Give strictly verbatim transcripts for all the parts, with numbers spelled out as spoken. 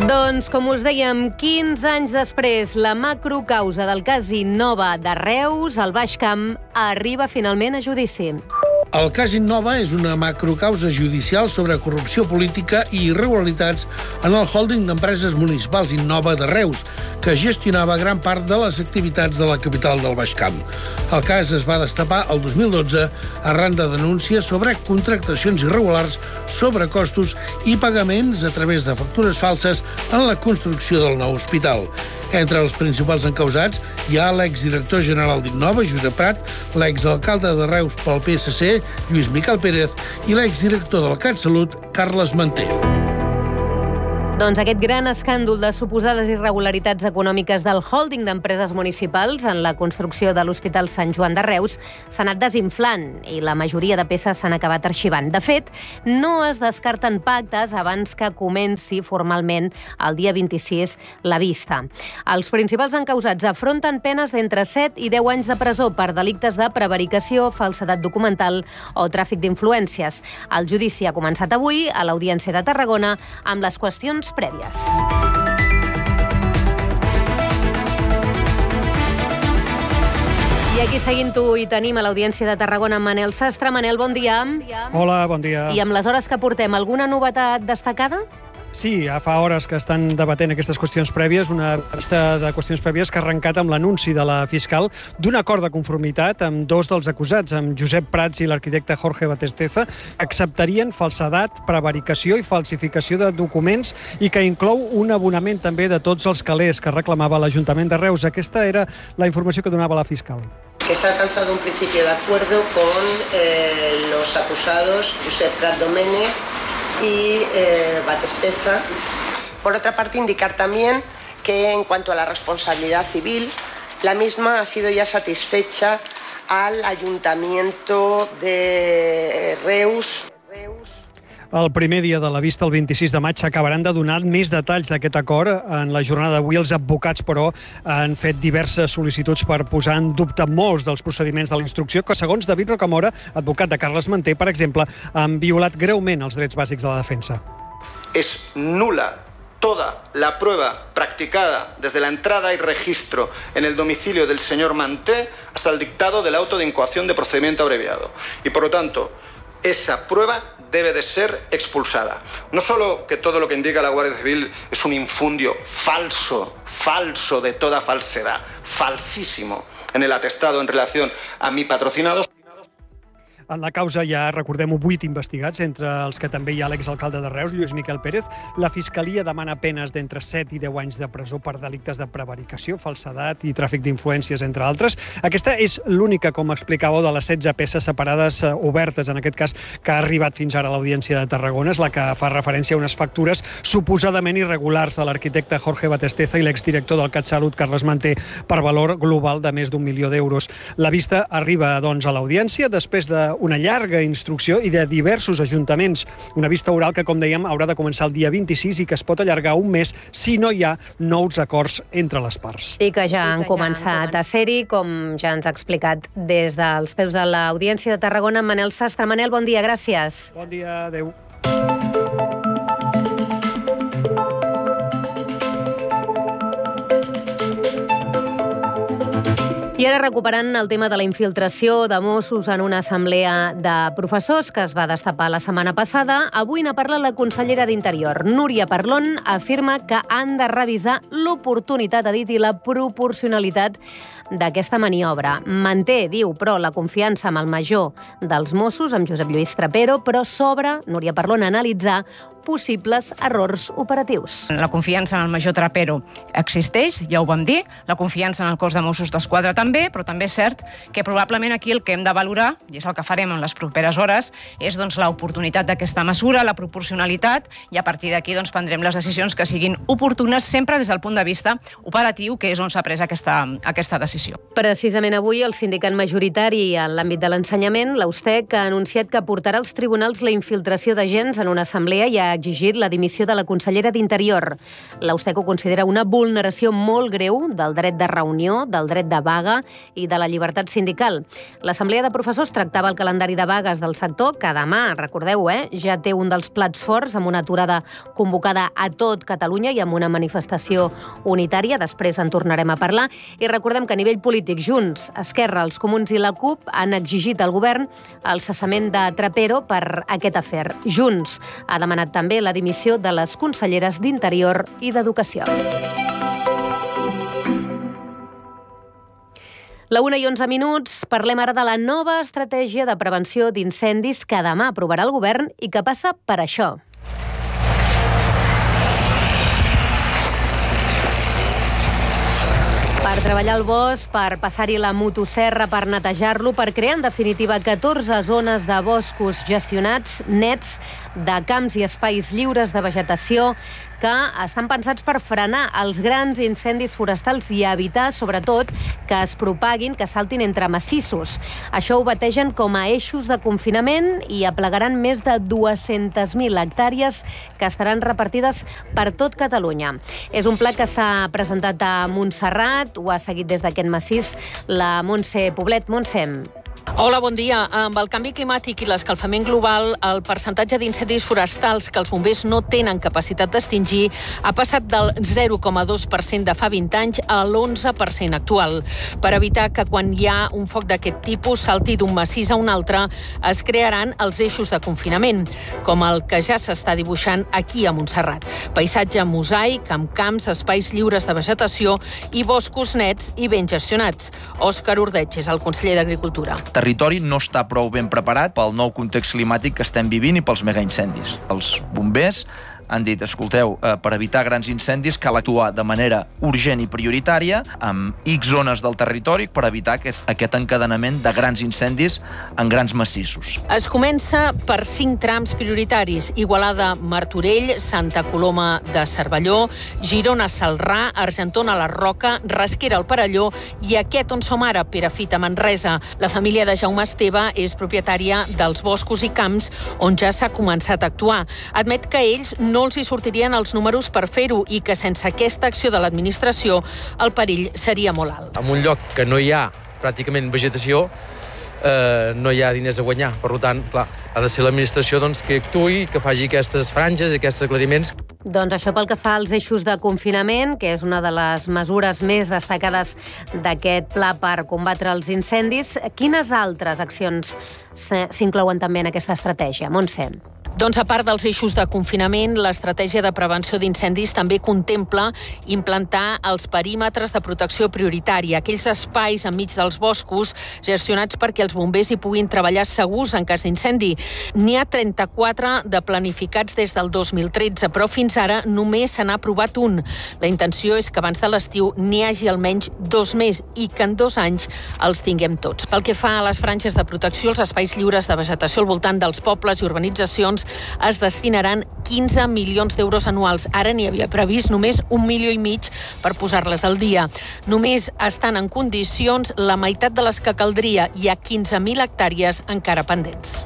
Doncs, com us dèiem, quinze anys després, la macrocausa del cas Innova de Reus, al Baix Camp, arriba finalment a judici. El cas Innova és una macrocausa judicial sobre corrupció política i irregularitats en el hòlding d'empreses municipals Innova de Reus, que gestionava gran part de les activitats de la capital del Baix Camp. El cas es va destapar el dos mil dotze arran de denúncies sobre contractacions irregulars, sobrecostos i pagaments a través de factures falses en la construcció del nou hospital. Entre els principals encausats hi ha l'exdirector general d'Innova, Josep Prat, l'exalcalde de Reus pel P S C, Lluís Miquel Pérez, i l'exdirector del CatSalut, Carles Manté. Doncs aquest gran escàndol de suposades irregularitats econòmiques del hòlding d'empreses municipals en la construcció de l'Hospital Sant Joan de Reus s'ha anat desinflant i la majoria de peces s'han acabat arxivant. De fet, no es descarten pactes abans que comenci formalment el dia vint-i-sis la vista. Els principals encausats afronten penes d'entre set i deu anys de presó per delictes de prevaricació, falsedat documental o tràfic d'influències. El judici ha començat avui a l'Audiència de Tarragona amb les qüestions prèvies. I aquí seguint-ho hi tenim a l'Audiència de Tarragona Manel Sastre. Manel, bon dia. Hola, bon dia. I amb les hores que portem, alguna novetat destacada? Sí, fa hores que estan debatent aquestes qüestions prèvies, una llista de qüestions prèvies que ha arrencat amb l'anunci de la fiscal d'un acord de conformitat amb dos dels acusats, amb Josep Prats i l'arquitecte Jorge Batesteza, acceptarien falsedat, prevaricació i falsificació de documents i que inclou un abonament també de tots els calés que reclamava l'Ajuntament de Reus. Aquesta era la informació que donava la fiscal. Que se ha alcanzado un principio de acuerdo con eh, los acusados Josep Prat Domene y eh, Batesteza. Por otra parte, indicar también que en cuanto a la responsabilidad civil, la misma ha sido ya satisfecha al Ayuntamiento de Reus. El primer dia de la vista, el vint-i-sis de maig, s'acabaran de donar més detalls d'aquest acord. En la jornada d'avui, els advocats, però, han fet diverses sol·licituds per posar en dubte molts dels procediments de la instrucció que, segons David Rocamora, advocat de Carles Manté, per exemple, han violat greument els drets bàsics de la defensa. Es nula toda la prueba practicada desde la entrada y registro en el domicilio del señor Manté hasta el dictado del auto de incoación de procedimiento abreviado. Y, por lo tanto, esa prueba debe de ser expulsada. No solo que todo lo que indica la Guardia Civil es un infundio falso, falso de toda falsedad, falsísimo en el atestado en relación a mi patrocinado. En la causa hi ha, recordem-ho, vuit investigats, entre els que també hi ha l'exalcalde de Reus, Lluís Miquel Pérez. La Fiscalia demana penes d'entre set i deu anys de presó per delictes de prevaricació, falsedat i tràfic d'influències, entre altres. Aquesta és l'única, com explicàveu, de les setze peces separades eh, obertes, en aquest cas, que ha arribat fins ara a l'Audiència de Tarragona. És la que fa referència a unes factures suposadament irregulars de l'arquitecte Jorge Batesteza i l'exdirector del CatSalut, Carles Manté, per valor global de més d'un milió d'euros. La vista arriba, doncs, a l'Audiència després de una llarga instrucció i de diversos ajuntaments. Una vista oral que, com dèiem, haurà de començar el dia vint-i-sis i que es pot allargar un mes si no hi ha nous acords entre les parts. I que ja han començat a ser-hi, com ja ens ha explicat des dels peus de l'Audiència de Tarragona, Manel Sastre. Manel, bon dia, gràcies. Bon dia, adeu. I ara recuperant el tema de la infiltració de Mossos en una assemblea de professors que es va destapar la setmana passada, avui n'ha parlat la consellera d'Interior. Núria Parlon afirma que han de revisar l'oportunitat, ha dit, i la proporcionalitat d'aquesta maniobra. Manté, diu, però, la confiança amb el major dels Mossos, amb Josep Lluís Trapero, però sobre, Núria Parlon, analitzar possibles errors operatius. La confiança en el major Trapero existeix, ja ho vam dir, la confiança en el cos de Mossos d'Esquadra també, però també és cert que probablement aquí el que hem de valorar, i és el que farem en les properes hores, és doncs, l'oportunitat d'aquesta mesura, la proporcionalitat, i a partir d'aquí doncs, prendrem les decisions que siguin oportunes, sempre des del punt de vista operatiu, que és on s'ha pres aquesta, aquesta decisió. Precisament avui el sindicat majoritari en l'àmbit de l'ensenyament, l'Austec, ha anunciat que portarà als tribunals la infiltració d'agents en una assemblea i ha ha exigit la dimissió de la consellera d'Interior. L'Austeco considera una vulneració molt greu del dret de reunió, del dret de vaga i de la llibertat sindical. L'Assemblea de Professors tractava el calendari de vagues del sector, que demà, recordeu, eh, ja té un dels plats forts amb una aturada convocada a tot Catalunya i amb una manifestació unitària. Després en tornarem a parlar. I recordem que a nivell polític, Junts, Esquerra, els Comuns i la CUP han exigit al govern el cessament de Trapero per aquest afer. Junts ha demanat també la dimissió de les conselleres d'Interior i d'Educació. La una i onze minuts, parlem ara de la nova estratègia de prevenció d'incendis que demà aprovarà el govern i que passa per això. Per treballar el bosc, per passar-hi la motosserra, per netejar-lo, per crear, en definitiva, catorze zones de boscos gestionats, nets, de camps i espais lliures de vegetació, que estan pensats per frenar els grans incendis forestals i evitar, sobretot, que es propaguin, que saltin entre massissos. Això ho bategen com a eixos de confinament i aplegaran més de dues-centes mil hectàrees que estaran repartides per tot Catalunya. És un pla que s'ha presentat a Montserrat, ho ha seguit des d'aquest massís la Montse Poblet. Montse. Hola, bon dia. Amb el canvi climàtic i l'escalfament global, el percentatge d'incendis forestals que els bombers no tenen capacitat d'extingir ha passat del zero coma dos per cent de fa vint anys a l'onze per cent actual. Per evitar que quan hi ha un foc d'aquest tipus salti d'un massís a un altre, es crearan els eixos de confinament, com el que ja s'està dibuixant aquí a Montserrat. Paisatge mosaic, amb camps, espais lliures de vegetació i boscos nets i ben gestionats. Òscar Ordeig és el conseller d'Agricultura. El territori no està prou ben preparat pel nou context climàtic que estem vivint i pels megaincendis. Els bombers han dit, escolteu, eh, per evitar grans incendis cal actuar de manera urgent i prioritària amb X zones del territori per evitar aquest, aquest encadenament de grans incendis en grans massissos. Es comença per cinc trams prioritaris: Igualada, Martorell, Santa Coloma de Cervelló, Girona, Celrà, Argentona, la Roca, Rasquera, el Perelló i aquest on som ara, Perafita, Manresa. La família de Jaume Esteve és propietària dels boscos i camps on ja s'ha començat a actuar. Admet que ells no els hi sortirien els números per fer-ho i que sense aquesta acció de l'administració el perill seria molt alt. En un lloc que no hi ha pràcticament vegetació, eh, no hi ha diners a guanyar. Per tant, clar, ha de ser l'administració doncs, que actuï, que faci aquestes franges, aquests aclariments. Doncs això pel que fa als eixos de confinament, que és una de les mesures més destacades d'aquest pla per combatre els incendis. Quines altres accions s'inclouen també en aquesta estratègia? Montse. Doncs a part dels eixos de confinament, l'estratègia de prevenció d'incendis també contempla implantar els perímetres de protecció prioritària, aquells espais enmig dels boscos gestionats perquè els bombers hi puguin treballar segurs en cas d'incendi. N'hi ha trenta-quatre de planificats des del dos mil tretze, però fins ara només se n'ha aprovat un. La intenció és que abans de l'estiu n'hi hagi almenys dos més i que en dos anys els tinguem tots. Pel que fa a les franges de protecció, els espais lliures de vegetació al voltant dels pobles i urbanitzacions es destinaran quinze milions d'euros anuals. Ara n'hi havia previst només un milió i mig per posar-les al dia. Només estan en condicions la meitat de les que caldria. Hi ha quinze mil hectàrees encara pendents.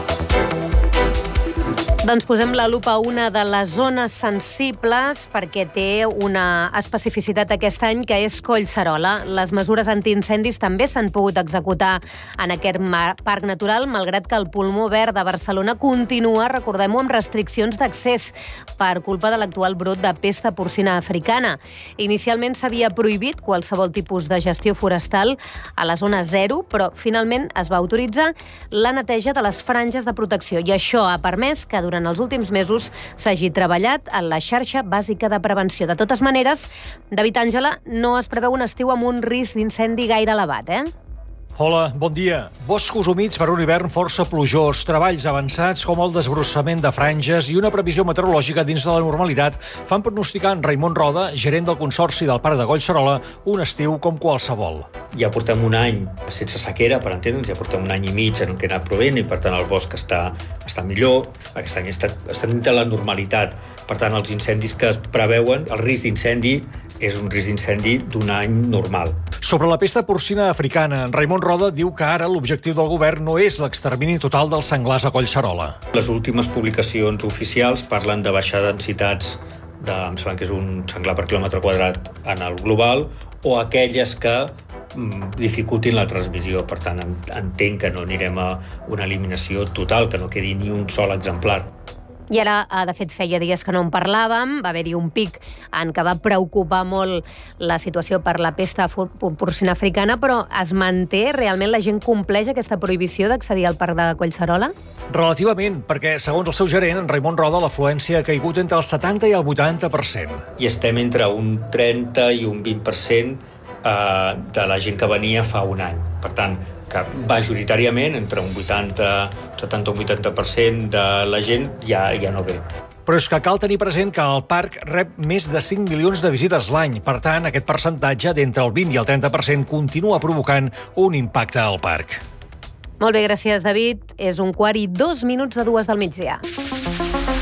Doncs posem la lupa a una de les zones sensibles perquè té una especificitat aquest any, que és Collserola. Les mesures antiincendis també s'han pogut executar en aquest parc natural, malgrat que el pulmó verd de Barcelona continua, recordem-ho, amb restriccions d'accés per culpa de l'actual brot de pesta porcina africana. Inicialment s'havia prohibit qualsevol tipus de gestió forestal a la zona zero, però finalment es va autoritzar la neteja de les franges de protecció i això ha permès que durant durant els últims mesos s'hagi treballat en la xarxa bàsica de prevenció. De totes maneres, David Àngela, no es preveu un estiu amb un risc d'incendi gaire elevat, eh? Hola, bon dia. Boscos humits per un hivern força plujós, treballs avançats com el desbrossament de franges i una previsió meteorològica dins de la normalitat fan pronosticar en Raimon Roda, gerent del Consorci del Parc de Collserola, un estiu com qualsevol. Ja portem un any sense sequera, per entendre'ns, ja portem un any i mig en què ha anat plovent i per tant el bosc està, està millor, aquest any està, està dintre la normalitat. Per tant, els incendis que es preveuen, el risc d'incendi és un risc d'incendi d'un any normal. Sobre la pesta porcina africana, Raimon Roda diu que ara l'objectiu del govern no és l'extermini total dels senglars a Collserola. Les últimes publicacions oficials parlen de baixar densitats de, em sembla que és un senglar per quilòmetre quadrat en el global, o aquelles que mm, dificultin la transmissió. Per tant, entenc que no anirem a una eliminació total, que no quedi ni un sol exemplar. I ara, de fet, feia dies que no en parlàvem, va haver-hi un pic en què va preocupar molt la situació per la pesta porcina africana, però es manté? Realment la gent compleix aquesta prohibició d'accedir al parc de Collserola? Relativament, perquè, segons el seu gerent, en Raimon Roda, l'afluència ha caigut entre el setanta i el vuitanta per cent. I estem entre un trenta i un vint per cent eh, de la gent que venia fa un any. Per tant, que majoritàriament, entre un vuitanta, setanta o vuitanta per cent de la gent ja, ja no ve. Però és que cal tenir present que el parc rep més de cinc milions de visites l'any. Per tant, aquest percentatge d'entre el vint i el trenta per cent continua provocant un impacte al parc. Molt bé, gràcies, David. És un quart i dos minuts de dues del migdia.